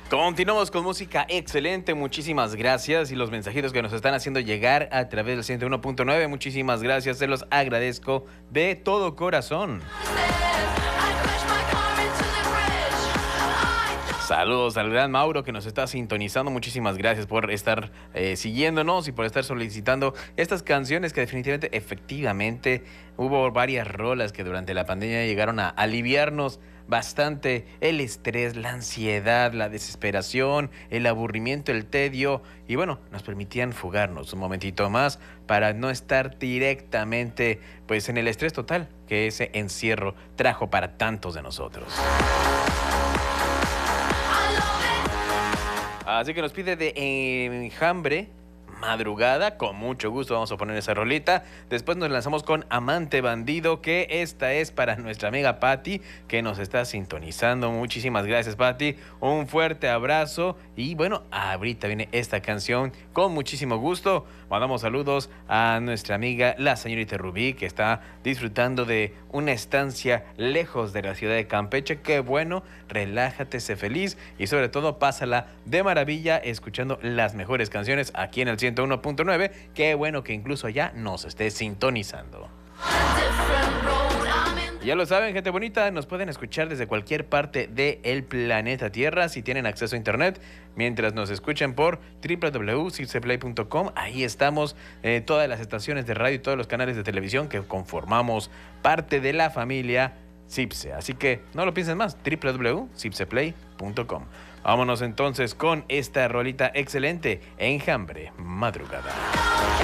Continuamos con música excelente, muchísimas gracias y los mensajitos que nos están haciendo llegar a través del 101.9, muchísimas gracias, se los agradezco de todo corazón. Saludos al gran Mauro que nos está sintonizando, muchísimas gracias por estar siguiéndonos y por estar solicitando estas canciones que definitivamente, efectivamente, hubo varias rolas que durante la pandemia llegaron a aliviarnos bastante el estrés, la ansiedad, la desesperación, el aburrimiento, el tedio y bueno, nos permitían fugarnos un momentito más para no estar directamente pues en el estrés total que ese encierro trajo para tantos de nosotros. Así que nos pide de Enjambre, Madrugada, con mucho gusto vamos a poner esa rolita. Después nos lanzamos con Amante Bandido, que esta es para nuestra amiga Patti, que nos está sintonizando. Muchísimas gracias, Patti. Un fuerte abrazo. Y bueno, ahorita viene esta canción con muchísimo gusto. Mandamos saludos a nuestra amiga, la señorita Rubí, que está disfrutando de una estancia lejos de la ciudad de Campeche. Qué bueno, relájate, sé feliz y sobre todo pásala de maravilla escuchando las mejores canciones aquí en el 101.9. Qué bueno que incluso ya nos esté sintonizando. Ya lo saben, gente bonita, nos pueden escuchar desde cualquier parte del planeta Tierra si tienen acceso a internet, mientras nos escuchan por www.cipseplay.com. Ahí estamos, todas las estaciones de radio y todos los canales de televisión que conformamos parte de la familia Cipse. Así que no lo piensen más, www.cipseplay.com. Vámonos entonces con esta rolita excelente, Enjambre, Madrugada.